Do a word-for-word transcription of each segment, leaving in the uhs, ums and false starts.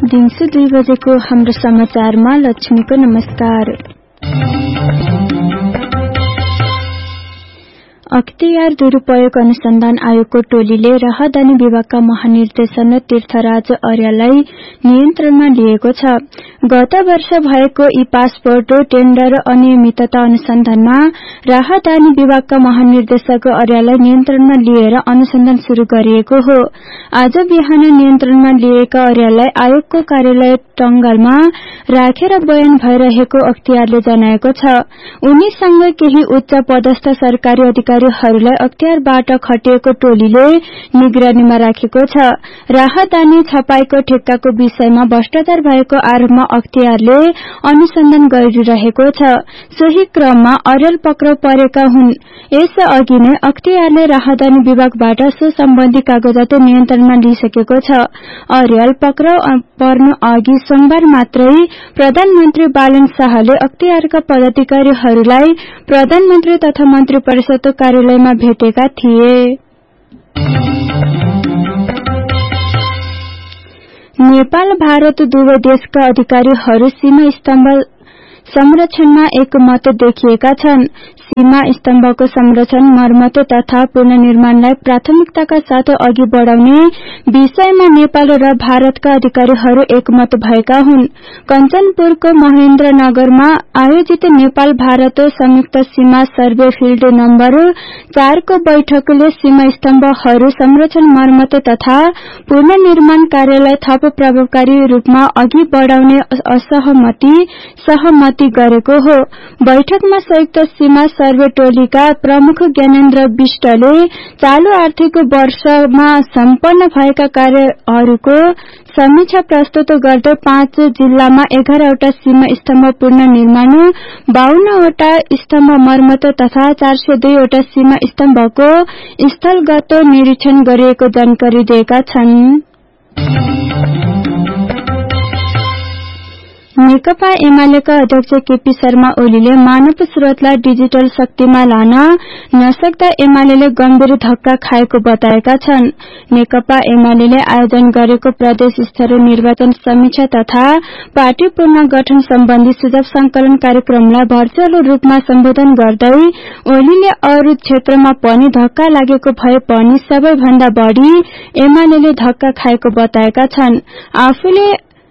दिउँसो दुई बजेको हाम्रो समाचारमा लक्ष्मीको नमस्कार। अख्तियार दुरूपयोग अनुसन्धान आयोगको टोलीले राहदानी विभागका महानिर्देशन तीर्थराज अर्याललाई नियन्त्रणमा लिएको छ। गत वर्ष भएको ई पासपोर्ट टेन्डर अनियमितता अनुसन्धानमा राहदानी विभागका महानिर्देशक अर्याललाई नियन्त्रणमा लिएर अनुसन्धान शुरू गरिएको हो। आज बिहान नियन्त्रणमा लिएका अर्याललाई आयोगको कार्यालय टंगालमा राखेर बयान भइरहेको अख्तियारले जनाएको छ। उनीसँग केही उच्च पदस्थ सरकारी अधिकारीहरूलाई अख्तियारबाट खटिएको टोलीले निगरानीमा राखेको छ। राहदानी छपाईको ठेक्काको विषयमा भ्रष्टाचार भएको आरोपमा अख्तियारले अनुसन्धान गरिरहेको छ। सोही क्रममा अर्याल पक्राउ परेका हुन्। यस अघि नै अख्तियारले राहदानी विभागबाट सो सम्बन्धी कागजात नियन्त्रणमा लिइसकेको छ। अर्याल पक्राउ पर्नु अघि सोमबार मात्रै प्रधानमन्त्री बालन शाहले अख्तियारका पदाधिकारीहरूलाई प्रधानमन्त्री तथा मन्त्री परिषदको कार्यालयमा भेटेका थिए। नेपाल भारत दुवै देशका अधिकारीहरू सीमा स्तम्भ संरक्षणमा एकमत देखिएका छन्। सीमा स्तम्भको संरक्षण, मर्मत तथा पुनर्निर्माणलाई प्राथमिकताका साथ अघि बढ़ाउने विषयमा नेपाल र भारतका अधिकारीहरू एकमत भएका हुन्। कञ्चनपुरको महेन्द्रनगरमा आयोजित नेपाल भारत संयुक्त सीमा सर्वे फिल्ड नम्बर चारको बैठकले सीमा स्तम्भहरू संरक्षण, मर्मत तथा पुनर्निर्माण कार्यलाई थप प्रभावकारी रूपमा अघि बढ़ाउने असहमति सहमति गरेको हो। बैठकमा संयुक्त सीमा सर्वे टोलीका प्रमुख ज्ञानेन्द्र विष्टले चालू आर्थिक वर्षमा सम्पन्न भएका कार्यहरूको समीक्षा प्रस्तुत गर्दै पाँच जिल्लामा एघारवटा सीमा स्तम्भ पुनर्निर्माण, बाहन्नवटा स्तम्भ मर्मत तथा चार सय दुईवटा सीमा स्तम्भको स्थलगत निरीक्षण गरिएको जानकारी दिएका छन्। नेकपा एमालेका अध्यक्ष केपी शर्मा ओलीले मानव स्रोतलाई डिजिटल शक्तिमा लान नसक्दा एमालेले गम्भीर धक्का खाएको बताएका छन्। नेकपा एमालेले आयोजन गरेको प्रदेश स्तरीय निर्वाचन समीक्षा तथा पार्टी पुनर्गठन सम्बन्धी सुझाव संकलन कार्यक्रमलाई भर्चुअल रूपमा सम्बोधन गर्दै ओलीले अरू क्षेत्रमा पनि धक्का लागेको भए पनि सबैभन्दा बढ़ी एमालेले धक्का खाएको बताएका छन्। आफूले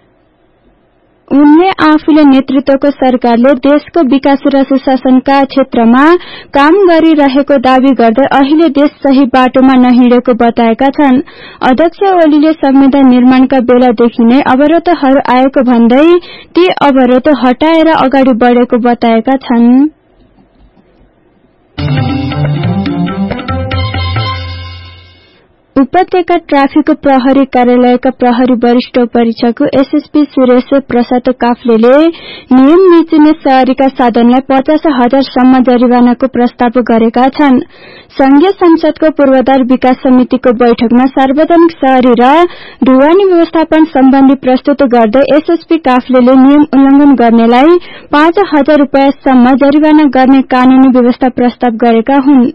उनले आफूले नेतृत्वको सरकारले देशको विकास र सुशासनका क्षेत्रमा काम गरिरहेको दावी गर्दै अहिले देश सही बाटोमा नहिँडेको बताएका छन्। अध्यक्ष ओलीले संविधान निर्माणका बेलादेखि नै अवरोधहरू आएको भन्दै ती अवरोध हटाएर अगाडि बढेको बताएका छन्। उपत्यका ट्राफिक प्रहरी कार्यालयका प्रहरी वरिष्ठ परीक्षक एसएसपी सुरेश प्रसाद काफ्लेले नियम मिचिने सवारीका साधनलाई पचास हजारसम्म जरिवानाको प्रस्ताव गरेका छन्। संघीय संसदको पूर्वाधार विकास समितिको बैठकमा सार्वजनिक सवारी र ढुवानी व्यवस्थापन सम्बन्धी प्रस्तुत गर्दै एसएसपी काफ्लेले नियम उल्लंघन गर्नेलाई पाँच हजार रूपियाँसम्म जरिवाना गर्ने कानूनी व्यवस्था प्रस्ताव गरेका हुन्।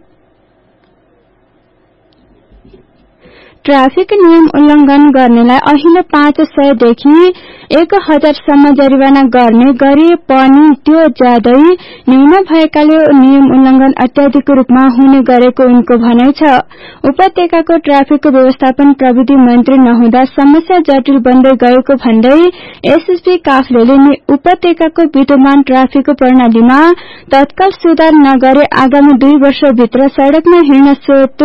ट्राफिक नियम उल्लंघन गर्नेलाई अहिले पाँच सयदेखि एक हजारसम्म जरिवाना गर्ने गरिए पनि त्यो ज्यादै न्यून भएकाले नियम उल्लंघन अत्याधिक रूपमा हुने गरेको उनको भनाइ छ। उपत्यकाको ट्राफिक व्यवस्थापन प्रविधि मन्त्री नहुँदा समस्या जटिल बन्दै गएको भन्दै एसएसपी काफ्लेले उपत्यकाको विद्यमान ट्राफिक प्रणालीमा तत्काल सुधार नगरे आगामी दुई वर्षभित्र सड़कमा हिँड्न स्रोत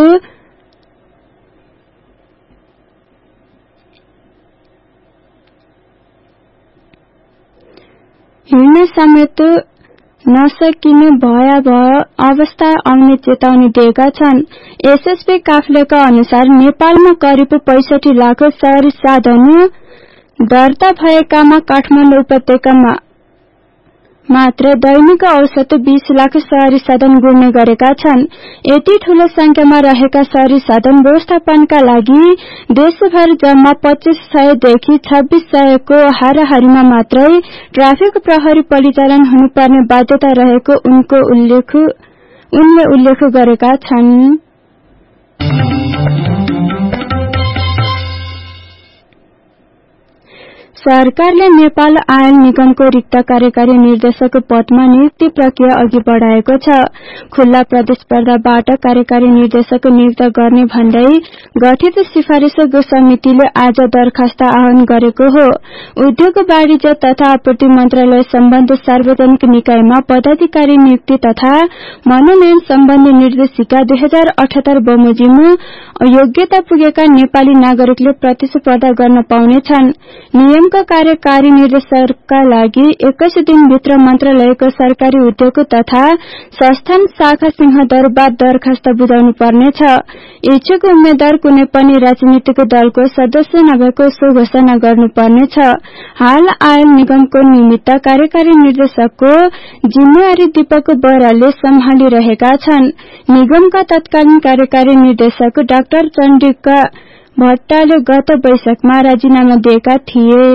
हिँड्न समेत नसकिने भयावह अवस्था आउने चेतावनी दिएका छन्। एसएसपी काफ्लेका अनुसार नेपालमा करिब पैंसठी लाख सवारी साधन दर्ता भएकामा काठमाडौँ उपत्यकामा मात्र दैनिक औसत बीस लाख सवारी साधन गुड्ने गरेका छन्। यति ठूलो संख्यामा रहेका सवारी साधन व्यवस्थापनका लागि देशभर जम्मा पच्चीस सय देखि छब्बीस सय को हाराहारीमा मात्रै ट्राफिक प्रहरी परिचालन हुनुपर्ने बाध्यता रहेको उनको उल्लेख उनले उल्लेख गरेका छन्। सरकारले नेपाल आयल निगमको रिक्त कार्यकारी निर्देशक पदमा नियुक्ति प्रक्रिया अघि बढाएको छ। खुल्ला प्रतिस्पर्धाबाट कार्यकारी निर्देशक नियुक्त गर्ने भन्दै गठित सिफारिस समितिले आज दरखास्त आह्वान गरेको हो। उद्योग वाणिज्य तथा आपूर्ति मन्त्रालय सम्बन्धी सार्वजनिक निकायमा पदाधिकारी नियुक्ति तथा मनोनयन सम्बन्धी निर्देशिका दुई हजार अठहत्तर बमोजिम योग्यता पुगेका नेपाली नागरिकले प्रतिस्पर्धा गर्न पाउनेछन्। नियमको कार्यकारी निर्देशकका लागि एक्काइस दिनभित्र मन्त्रालयको सरकारी उद्योग तथा संस्थान शाखा सिंहदरबार दरखास्त बुझाउनु पर्नेछ। इच्छुक उम्मेद्वार कुनै पनि राजनीतिक दलको सदस्य नभएको सो घोषणा गर्नुपर्नेछ। हाल आयल निगमको निमित्त कार्यकारी निर्देशकको जिम्मेवारी दीपक बरालले सम्हालिरहेका छन्। निगमका तत्कालीन कार्यकारी निर्देशक डाक्टर चण्डिका भट्टले गत वैशाखमा राजीनामा दिएका थिए।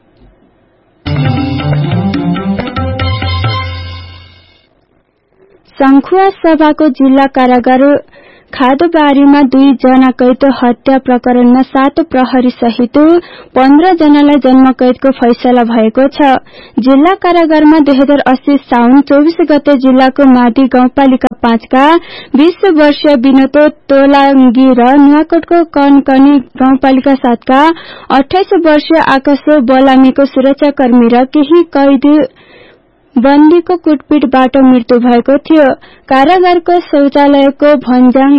संखुवा सभाको जिल्ला कारागार खादबारीमा दुई जना कैद हत्या प्रकरणमा सात प्रहरी सहित पन्ध्र जनालाई जन्मकैदको फैसला भएको छ। जिल्ला कारागारमा दुई हजार अस्सी साउन चौबीस गते जिल्लाको मादी गाउँपालिका पाँचका बीस वर्षीय विनोद तोलाङ्गी र नुवाकोटको कनकनी गाउँपालिका सातका अठाइस वर्षीय आकाश बलामीको सुरक्षाकर्मी र केही कैदी बन्दीको कुटपिटबाट मृत्यु भएको थियो। कारागारको शौचालयको भन्ज्याङ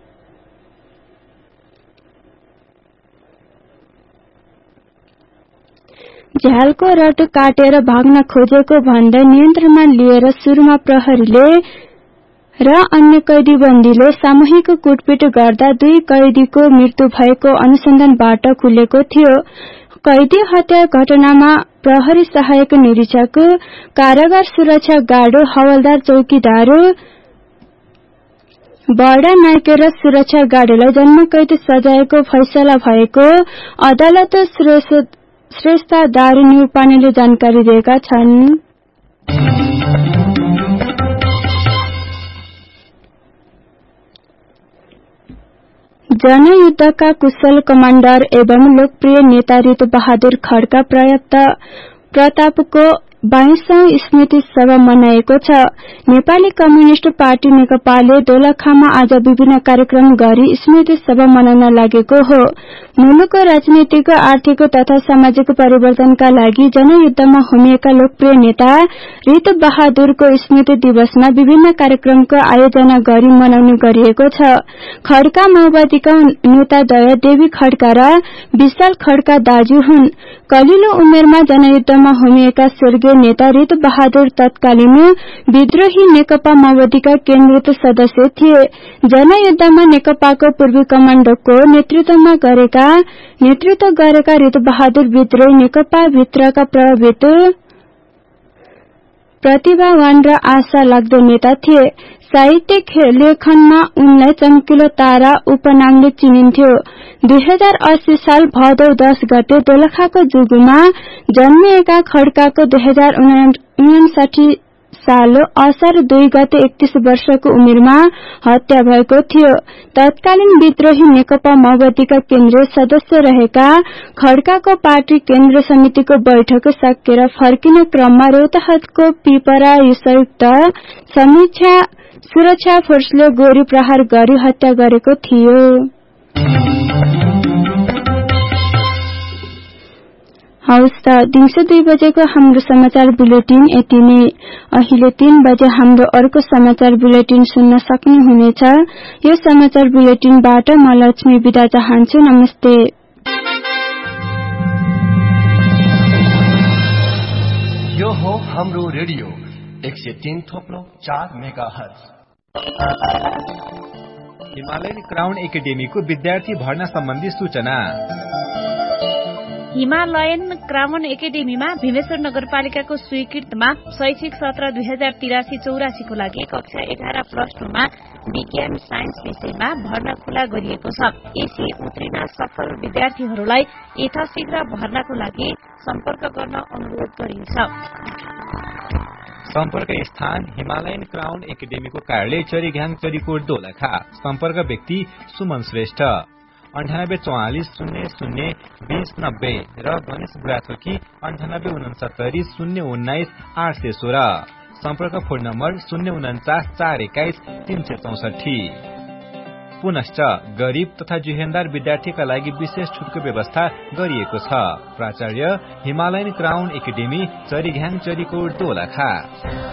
झ्यालको रट काटेर भाग्न खोजेको भन्दै नियन्त्रणमा लिएर सुरुमा प्रहरीले र अन्य कैदीबन्दीले सामूहिक कुटपिट गर्दा दुई कैदीको मृत्यु भएको अनुसन्धानबाट खुलेको थियो। कैदी हत्या घटनामा प्रहरी सहायक निरीक्षक, कारागार सुरक्षा गार्ड, हवलदार, चौकीदार, बडा नायक र सुरक्षा गार्डलाई जन्मकैद सजायको फैसला भएको अदालत श्रेष्ठदार न्युपानेले जानकारी दिएका छन्। जनयुद्धका कुशल कमाण्डर एवं लोकप्रिय नेता ऋतु बहादुर खड्का पर्याप्त प्रतापको बाइसौं स्मृति सभा मनाएको छ। नेपाली कम्युनिष्ट पार्टी नेकपाले दोलखामा आज विभिन्न कार्यक्रम गरी स्मृति सभा मनाउन लागेको हो। मुलुकको राजनीतिक, आर्थिक तथा सामाजिक परिवर्तनका लागि जनयुद्धमा होमिएका लोकप्रिय नेता ऋतु बहादुरको स्मृति दिवसमा विभिन्न कार्यक्रमको आयोजना गरी मनाउने गरिएको छ। खड्का माओवादीका नेता दया देवी खड्का र विशाल खड्का दाजु हुन्। कलिलो उमेरमा जनयुद्धमा होमिएका स्वर्गीय नेता ऋतु बहादुर तत्कालीन विद्रोही नेकपा माओवादीका केन्द्रीय सदस्य थिए। जनयुद्धमा नेकपाको पूर्वी कमाण्डोको नेतृत्वमा गरेका नेतृत्व गरेका ऋतु बहादुर विद्रोही नेकपा भित्रका प्रभावित प्रतिभावान र आशा लाग्दो नेता थिए। साहित्य लेखनमा उनलाई चम्किलो तारा उपनामले चिनिन्थ्यो। दुई हजार अस्सी साल भदौ दश गते दोलखाको जुगुमा जन्मिएका खड्काको दुई हजार उनासाठी साल असार दुई गते एकतीस वर्षको उमेरमा हत्या भएको थियो। तत्कालीन विद्रोही नेकपा माओवादीका केन्द्रीय सदस्य रहेका खड्काको पार्टी केन्द्र समितिको बैठक सकेर फर्किने क्रममा रोहतहटको पिपरा संयुक्त समीक्षा सुरक्षा फोर्सले गोली प्रहार गरी हत्या गरेको थियो। हौस् त दिउँसो दुई बजेको हाम्रो समाचार बुलेटिन यति नै। अहिले तीन बजे हाम्रो अर्को समाचार बुलेटिन सुन्न सक्नुहुनेछ। यो समाचार बुलेटिनबाट म लक्ष्मी बिदा चाहन्छु। नमस्ते। यो हो हाम्रो रेडियो एक सय तीन थोप्लो चार मेगा हर्ज। हिमालयन क्राउन एकाडेमीको विद्यार्थी भर्ना सम्बन्धी सूचना। हिमालयन क्राउन एकाडेमीमा भीमेश्वर नगरपालिकाको स्वीकृतमा शैक्षिक सत्र दुई हजार तिरासी चौरासीको लागि कक्षा एघार प्लस टूमा विज्ञान साइन्स विषयमा भर्ना खुला गरिएको छ। यसै उत्तीर्ण सफल विद्यार्थीहरूलाई यथाशीघ्र भर्नाको लागि सम्पर्क गर्न अनुरोध गरिन्छ। सम्पर्क स्थान हिमालयन क्राउन एकाडेमीको कार्यालय चरीघ्याङ चरीकोट दोलखा। सम्पर्क व्यक्ति सुमन श्रेष्ठ। अन्ठानब्बे चौवालिस शून्य शून्य बीस नब्बे र गणेश बुढाथोकी अन्ठानब्बे उनसत्तरी शून्य उन्नाइस आठ सय सोह्र। सम्पर्क फोन नम्बर शून्य उन्चास चार एक्काइस तीन सय चौसठी। पुनश्च गरीब तथा जुहेन्दार विद्यार्थीका लागि विशेष छुटको व्यवस्था गरिएको छ। प्राचार्य Himalayan crown academy, चरीघ्याङ, Charikot, Dolakha.